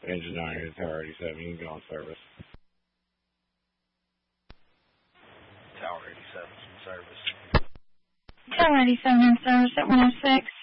Engine 9 to Tower 87, you can go on service. Tower 87 in service. Tower 87 in service at 106.